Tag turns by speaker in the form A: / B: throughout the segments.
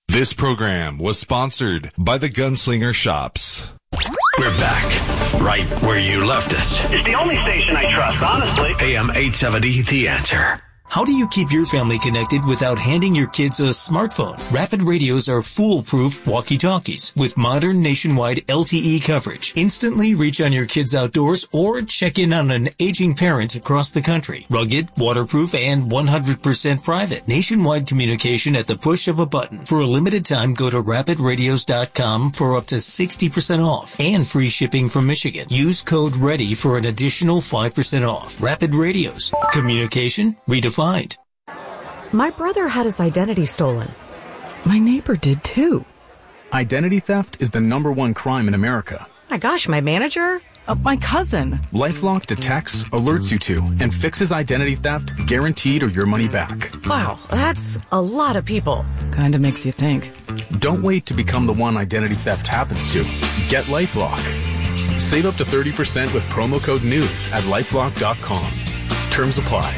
A: This program was sponsored by the Gunslinger Shops.
B: We're back, right where you left us.
C: It's the only station I trust, honestly.
B: AM 870, The Answer.
D: How do you keep your family connected without handing your kids a smartphone? Rapid radios are foolproof walkie-talkies with modern nationwide LTE coverage. Instantly reach on your kids outdoors or check in on an aging parent across the country. Rugged, waterproof, and 100% private. Nationwide communication at the push of a button. For a limited time, go to rapidradios.com for up to 60% off and free shipping from Michigan. Use code READY for an additional 5% off. Rapid Radios. Communication redefined.
E: My brother had his identity stolen. My neighbor did too.
F: Identity theft is the #1 crime in America.
E: My gosh, my manager? My cousin.
F: LifeLock detects, alerts you to, and fixes identity theft, guaranteed or your money back.
E: Wow, that's a lot of people.
G: Kinda makes you think.
F: Don't wait to become the one identity theft happens to. Get LifeLock. Save up to 30% with promo code NEWS at LifeLock.com. Terms apply.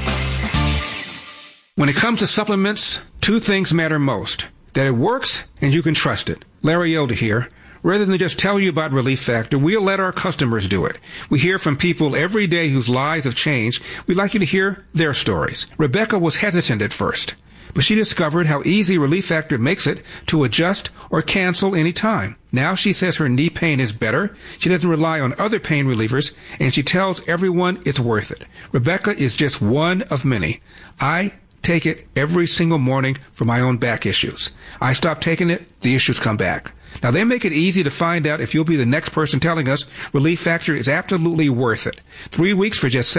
H: When it comes to supplements, two things matter most. That it works and you can trust it. Larry Elder here. Rather than just tell you about Relief Factor, we'll let our customers do it. We hear from people every day whose lives have changed. We'd like you to hear their stories. Rebecca was hesitant at first, but she discovered how easy Relief Factor makes it to adjust or cancel any time. Now she says her knee pain is better, she doesn't rely on other pain relievers, and she tells everyone it's worth it. Rebecca is just one of many. I take it every single morning for my own back issues. I stop taking it, the issues come back. Now, they make it easy to find out if you'll be the next person telling us Relief Factor is absolutely worth it. 3 weeks for just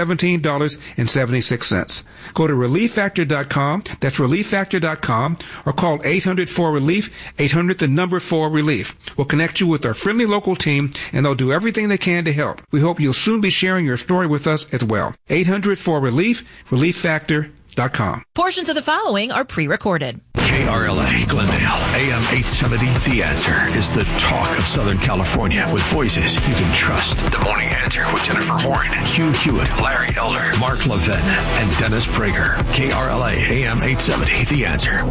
H: $17.76. Go to ReliefFactor.com, that's ReliefFactor.com, or call 800-4RELIEF, 800-4RELIEF. We'll connect you with our friendly local team, and they'll do everything they can to help. We hope you'll soon be sharing your story with us as well. 800-4RELIEF, ReliefFactor.com.
I: Portions of the following are pre-recorded.
B: KRLA Glendale, AM 870, The Answer is the talk of Southern California with voices you can trust. The Morning Answer with Jennifer Horn, Hugh Hewitt, Larry Elder, Mark Levin, and Dennis Prager. KRLA, AM 870, The Answer.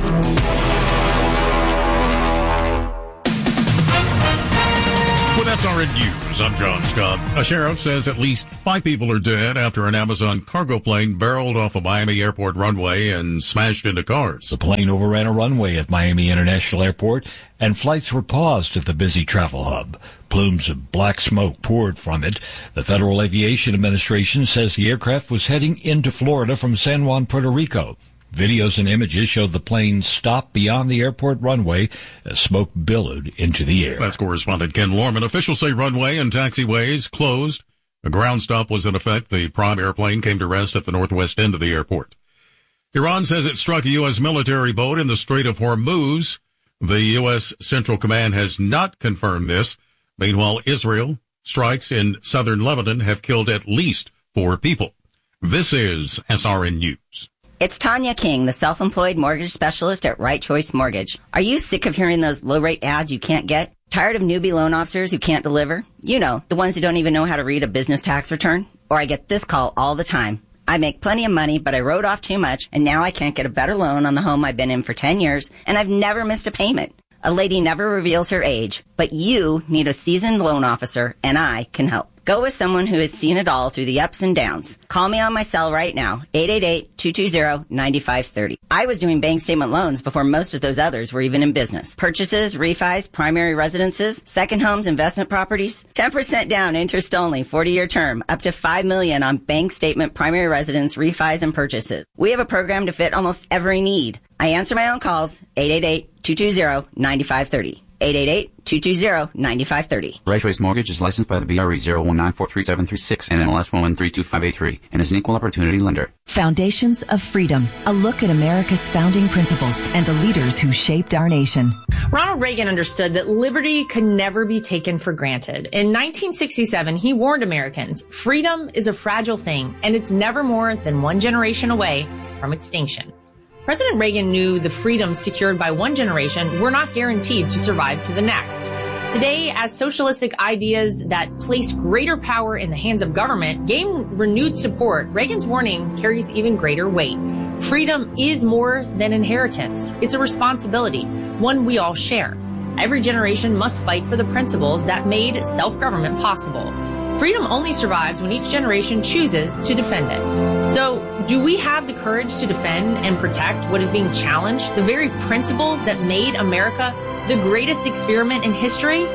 J: With SRN News, I'm John Scott. A sheriff says at least 5 people are dead after an Amazon cargo plane barreled off a Miami airport runway and smashed into cars.
K: The plane overran a runway at Miami International Airport, and flights were paused at the busy travel hub. Plumes of black smoke poured from it. The Federal Aviation Administration says the aircraft was heading into Florida from San Juan, Puerto Rico. Videos and images showed the plane stop beyond the airport runway as smoke billowed into the air.
J: That's correspondent Ken Lorman. Officials say runway and taxiways closed. A ground stop was in effect. The prime airplane came to rest at the northwest end of the airport. Iran says it struck a U.S. military boat in the Strait of Hormuz. The U.S. Central Command has not confirmed this. Meanwhile, Israel strikes in southern Lebanon have killed at least 4 people. This is SRN News.
L: It's Tanya King, the self-employed mortgage specialist at Right Choice Mortgage. Are you sick of hearing those low-rate ads you can't get? Tired of newbie loan officers who can't deliver? You know, the ones who don't even know how to read a business tax return? Or I get this call all the time. I make plenty of money, but I wrote off too much, and now I can't get a better loan on the home I've been in for 10 years, and I've never missed a payment. A lady never reveals her age, but you need a seasoned loan officer, and I can help. Go with someone who has seen it all through the ups and downs. Call me on my cell right now, 888-220-9530. I was doing bank statement loans before most of those others were even in business. Purchases, refis, primary residences, second homes, investment properties. 10% down, interest only, 40-year term, up to $5 million on bank statement, primary residence, refis, and purchases. We have a program to fit almost every need. I answer my own calls, 888-220-9530. 888-220-9530.
M: Right Choice Mortgage is licensed by the BRE 019433736 and NLS 1132583 and is an equal opportunity lender.
N: Foundations of Freedom, a look at America's founding principles and the leaders who shaped our nation.
O: Ronald Reagan understood that liberty could never be taken for granted. In 1967, he warned Americans, freedom is a fragile thing, and it's never more than one generation away from extinction. President Reagan knew the freedoms secured by one generation were not guaranteed to survive to the next. Today, as socialistic ideas that place greater power in the hands of government gain renewed support, Reagan's warning carries even greater weight. Freedom is more than inheritance. It's a responsibility, one we all share. Every generation must fight for the principles that made self-government possible. Freedom only survives when each generation chooses to defend it. So, do we have the courage to defend and protect what is being challenged, the very principles that made America the greatest experiment in history?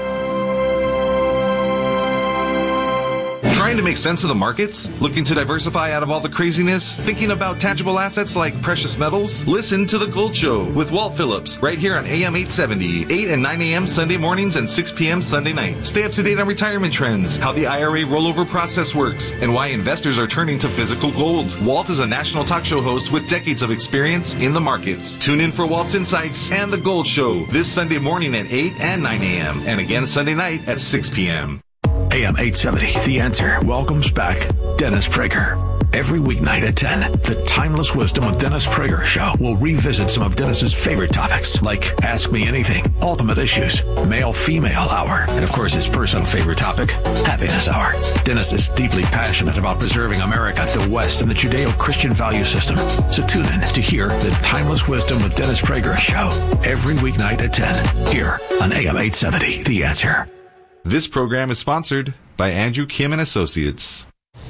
A: Trying to make sense of the markets? Looking to diversify out of all the craziness? Thinking about tangible assets like precious metals? Listen to The Gold Show with Walt Phillips right here on AM 870, 8 and 9 a.m. Sunday mornings and 6 p.m. Sunday night. Stay up to date on retirement trends, how the IRA rollover process works, and why investors are turning to physical gold. Walt is a national talk show host with decades of experience in the markets. Tune in for Walt's Insights and The Gold Show this Sunday morning at 8 and 9 a.m. and again Sunday night at 6 p.m.
B: AM 870, The Answer welcomes back Dennis Prager. Every weeknight at 10, the Timeless Wisdom with Dennis Prager show will revisit some of Dennis's favorite topics, like Ask Me Anything, Ultimate Issues, Male-Female Hour, and of course his personal favorite topic, Happiness Hour. Dennis is deeply passionate about preserving America, the West, and the Judeo-Christian value system. So tune in to hear the Timeless Wisdom with Dennis Prager show every weeknight at 10, here on AM 870, The Answer.
A: This program is sponsored by Andrew Kim and Associates.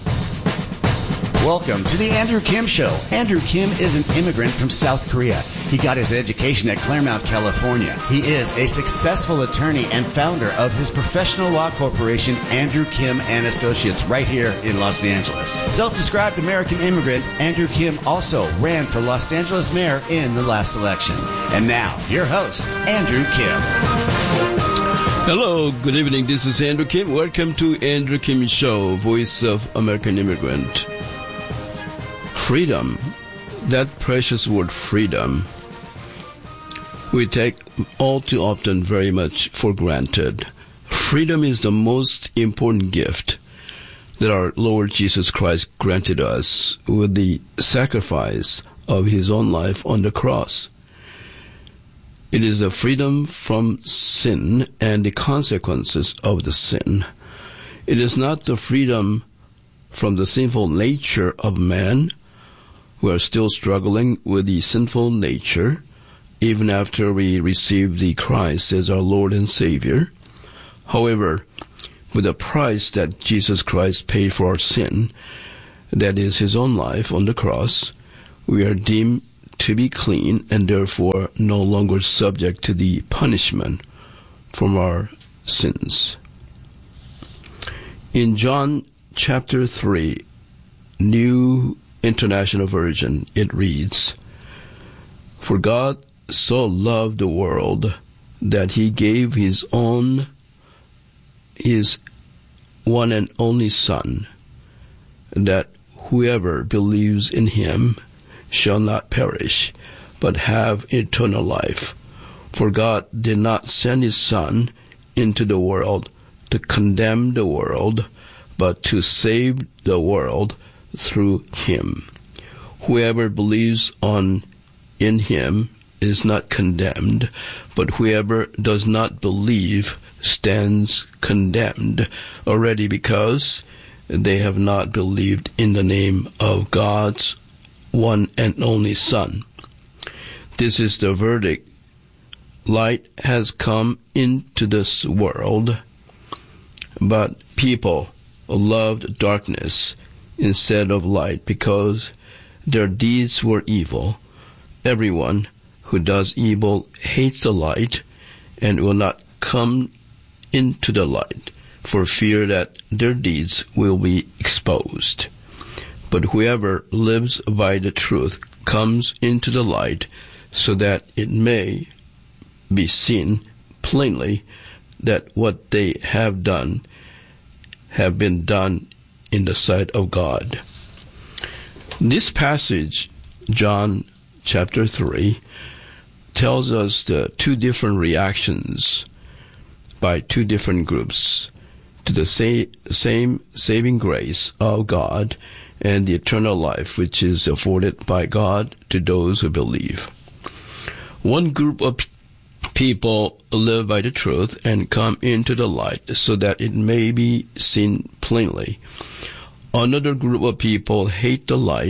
G: Welcome to the Andrew Kim Show. Andrew Kim is an immigrant from South Korea. He got his education at Claremont, California. He is a successful attorney and founder of his professional law corporation, Andrew Kim and Associates, right here in Los Angeles. Self-described American immigrant, Andrew Kim also ran for Los Angeles mayor in the last election. And now, your host, Andrew Kim.
P: Hello, good evening. This is Andrew Kim. Welcome to Andrew Kim Show, Voice of American Immigrant. Freedom, that precious word freedom, we take all too often very much for granted. Freedom is the most important gift that our Lord Jesus Christ granted us with the sacrifice of his own life on the cross. It is the freedom from sin and the consequences of the sin. It is not the freedom from the sinful nature of man. We are still struggling with the sinful nature, even after we receive the Christ as our Lord and Savior. However, with the price that Jesus Christ paid for our sin, that is his own life on the cross, we are deemed to be clean and therefore no longer subject to the punishment from our sins. In John chapter 3, New International Version, it reads, "For God so loved the world that he gave his one and only Son, that whoever believes in him shall not perish, but have eternal life. For God did not send his Son into the world to condemn the world, but to save the world through him. Whoever believes in him is not condemned, but whoever does not believe stands condemned already, because they have not believed in the name of God's one and only Son. This is the verdict. Light has come into this world, but people loved darkness instead of light because their deeds were evil. Everyone who does evil hates the light and will not come into the light for fear that their deeds will be exposed. But whoever lives by the truth comes into the light, so that it may be seen plainly that what they have done have been done in the sight of God." This passage, John chapter 3, tells us the two different reactions by two different groups to the same saving grace of God and the eternal life which is afforded by God to those who believe. One group of people live by the truth and come into the light so that it may be seen plainly. Another group of people hate the light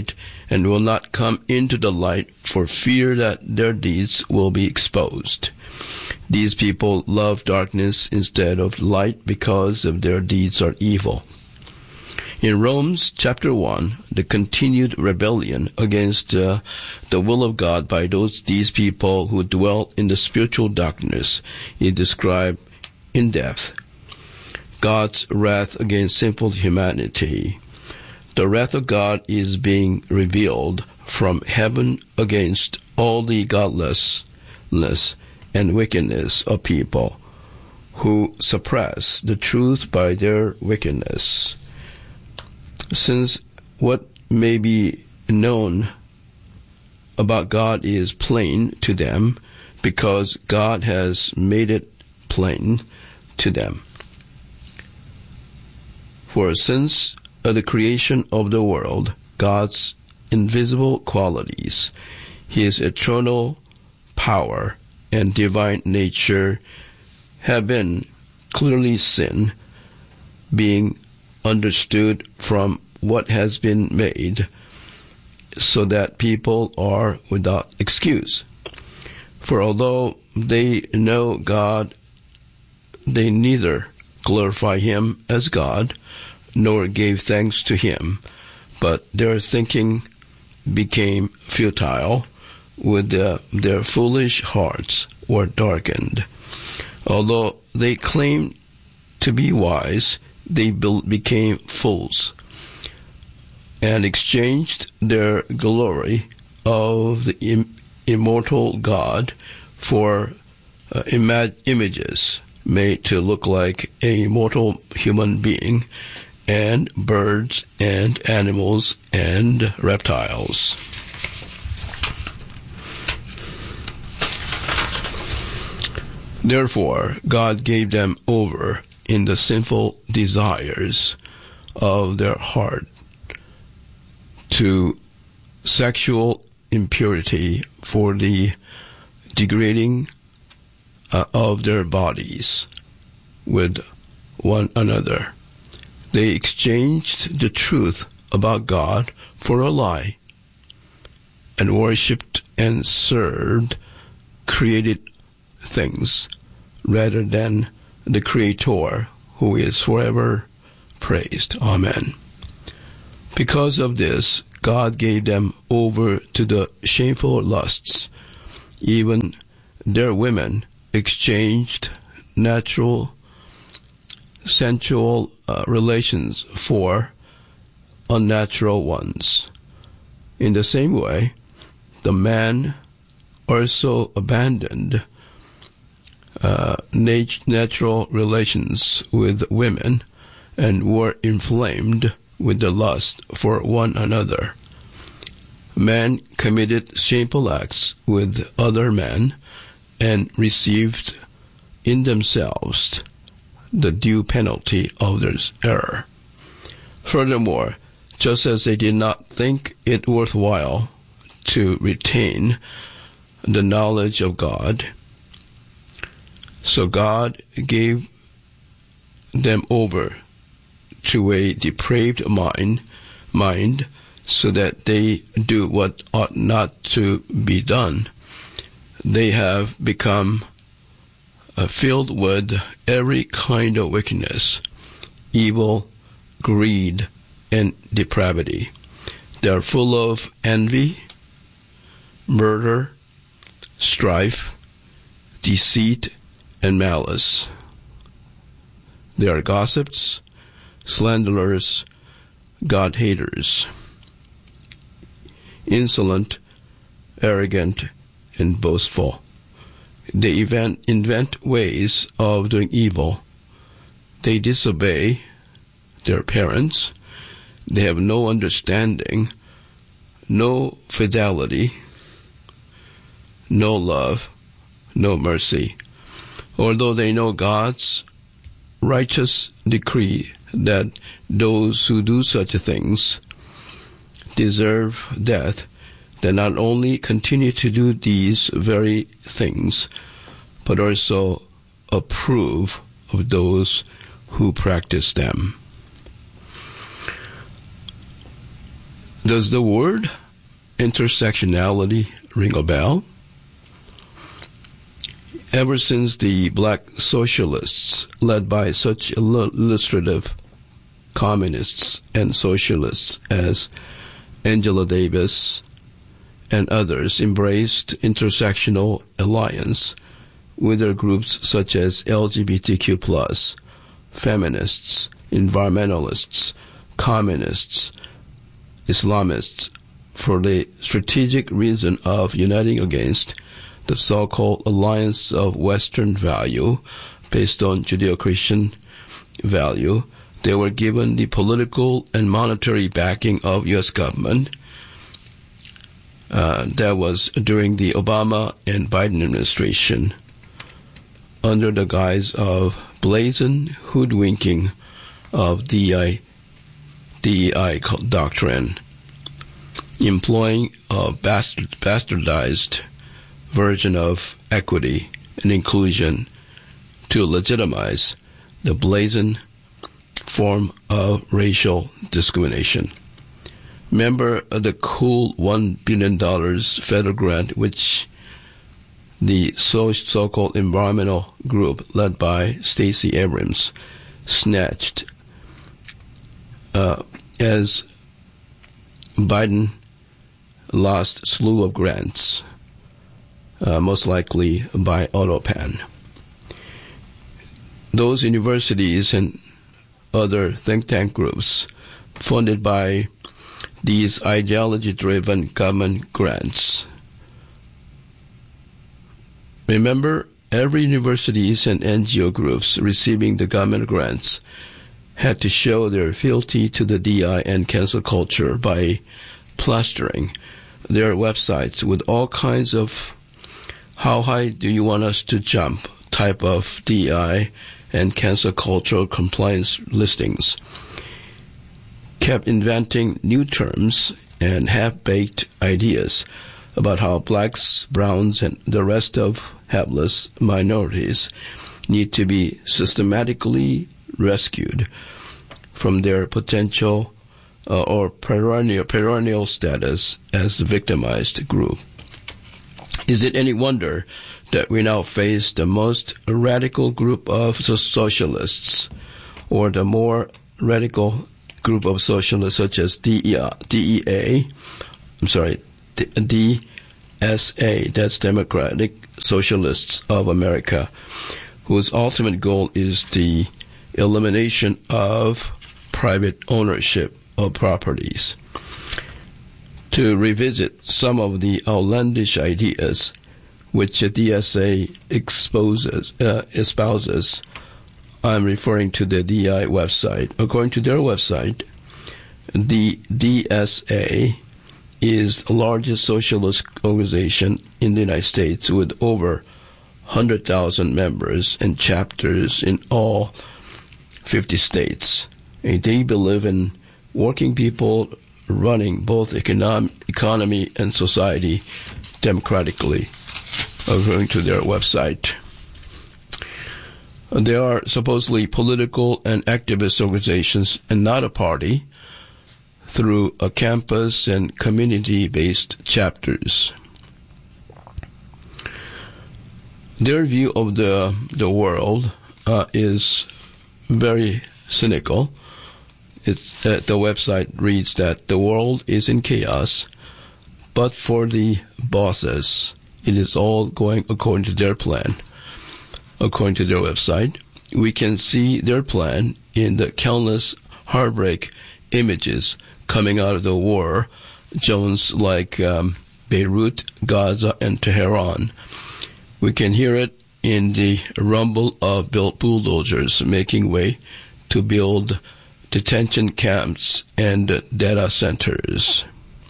P: and will not come into the light for fear that their deeds will be exposed. These people love darkness instead of light because of their deeds are evil. In Romans chapter 1, the continued rebellion against the will of God by these people who dwell in the spiritual darkness is described in depth. God's wrath against sinful humanity. The wrath of God is being revealed from heaven against all the godlessness and wickedness of people who suppress the truth by their wickedness. Since what may be known about God is plain to them, because God has made it plain to them. For since the creation of the world, God's invisible qualities, His eternal power and divine nature have been clearly seen, being understood from what has been made, so that people are without excuse. For although they know God, they neither glorify Him as God, nor gave thanks to Him, but their thinking became futile, with their foolish hearts were darkened. Although they claimed to be wise, they became fools, and exchanged their glory of the immortal God for images made to look like a mortal human being, and birds and animals and reptiles. Therefore, God gave them over in the sinful desires of their heart to sexual impurity for the degrading of their bodies with one another. They exchanged the truth about God for a lie, and worshipped and served created things rather than the Creator, who is forever praised. Amen. Because of this, God gave them over to the shameful lusts. Even their women exchanged natural, sensual relations for unnatural ones. In the same way, the man also abandoned natural relations with women and were inflamed with the lust for one another. Men committed shameful acts with other men and received in themselves the due penalty of their error. Furthermore, just as they did not think it worthwhile to retain the knowledge of God, so God gave them over to a depraved mind, so that they do what ought not to be done. They have become filled with every kind of wickedness, evil, greed, and depravity. They are full of envy, murder, strife, deceit, and malice. They are gossips, slanderers, God-haters, insolent, arrogant, and boastful. They invent ways of doing evil. They disobey their parents. They have no understanding, no fidelity, no love, no mercy. Although they know God's righteous decree that those who do such things deserve death, they not only continue to do these very things, but also approve of those who practice them. Does the word intersectionality ring a bell? Ever since the black socialists, led by such illustrative communists and socialists as Angela Davis and others, embraced intersectional alliance with their groups such as LGBTQ+, feminists, environmentalists, communists, Islamists, for the strategic reason of uniting against the so-called alliance of Western value based on Judeo-Christian value. They were given the political and monetary backing of U.S. government. That was during the Obama and Biden administration, under the guise of brazen hoodwinking of DEI doctrine, employing a bastardized version of equity and inclusion to legitimize the brazen form of racial discrimination. Remember the cool $1 billion federal grant which the so-called environmental group led by Stacey Abrams snatched as Biden lost a slew of grants, most likely by Autopan. Those universities and other think tank groups funded by these ideology-driven government grants. Remember, every universities and NGO groups receiving the government grants had to show their fealty to the DI and cancel culture by plastering their websites with all kinds of "how high do you want us to jump" type of DI and cancel cultural compliance listings, kept inventing new terms and half-baked ideas about how blacks, browns, and the rest of helpless minorities need to be systematically rescued from their potential or perennial status as the victimized group. Is it any wonder that we now face the most radical group of socialists, or the more radical group of socialists such as DSA, that's Democratic Socialists of America, whose ultimate goal is the elimination of private ownership of properties. To revisit some of the outlandish ideas which the DSA espouses, I'm referring to the DI website. According to their website, the DSA is the largest socialist organization in the United States with over 100,000 members and chapters in all 50 states. And they believe in working people running both economy and society democratically, according to their website. They are supposedly political and activist organizations and not a party, through a campus and community-based chapters. Their view of the world is very cynical. The website reads that the world is in chaos, but for the bosses, it is all going according to their plan. According to their website, we can see their plan in the countless heartbreak images coming out of the war zones like Beirut, Gaza, and Tehran. We can hear it in the rumble of bulldozers making way to build detention camps and data centers.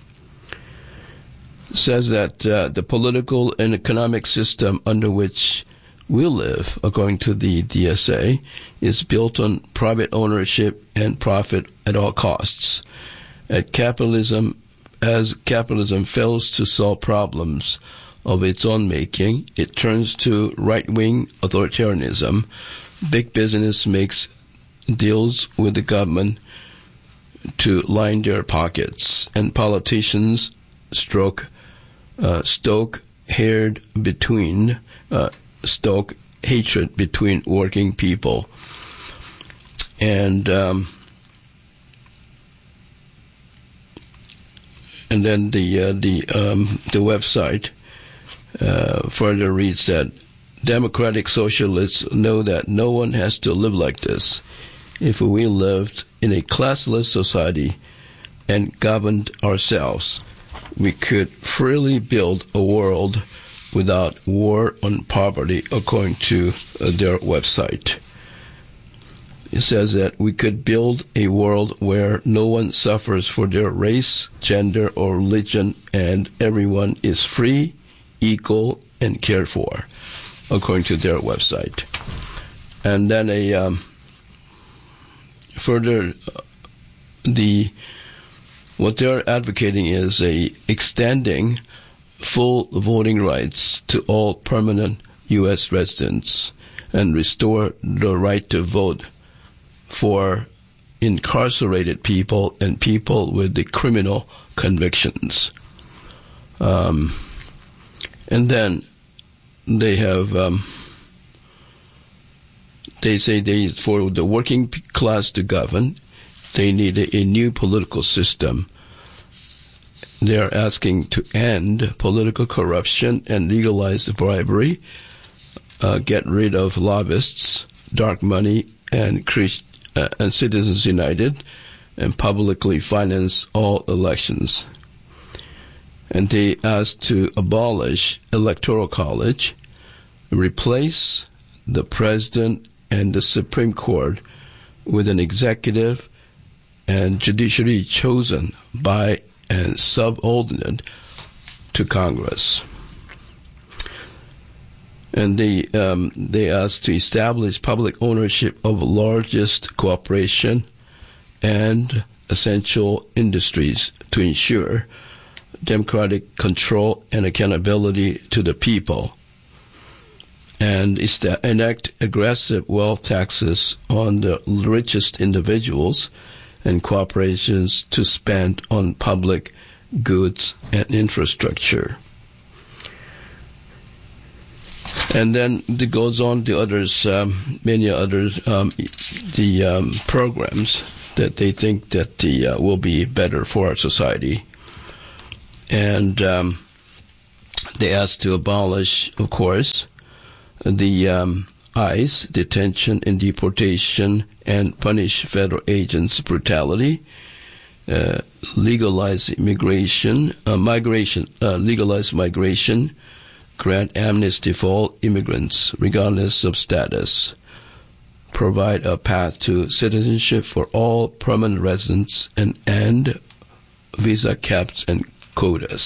P: It says that the political and economic system under which we live, according to the DSA, is built on private ownership and profit at all costs. As capitalism fails to solve problems of its own making, it turns to right-wing authoritarianism. Big business makes deals with the government to line their pockets, and politicians stoke hatred between working people. And then the website further reads that democratic socialists know that no one has to live like this. If we lived in a classless society and governed ourselves, we could freely build a world without war on poverty, according to their website. It says that we could build a world where no one suffers for their race, gender, or religion, and everyone is free, equal, and cared for, according to their website. And then what they're advocating is extending full voting rights to all permanent U.S. residents and restore the right to vote for incarcerated people and people with the criminal convictions. And then they have, they say for the working class to govern, they need a new political system. They are asking to end political corruption and legalize bribery, get rid of lobbyists, dark money, and Citizens United, and publicly finance all elections. And they ask to abolish Electoral College, replace the President and the Supreme Court with an executive and judiciary chosen by and subordinate to Congress. And they ask to establish public ownership of the largest corporation and essential industries to ensure democratic control and accountability to the people, and enact aggressive wealth taxes on the richest individuals and corporations to spend on public goods and infrastructure. And then it goes on to others, many others, programs that they think that will be better for our society. And they asked to abolish, of course, the ICE, detention and deportation, and punish federal agents' brutality, legalize legalize migration, grant amnesty for all immigrants, regardless of status, provide a path to citizenship for all permanent residents, and end visa caps and quotas.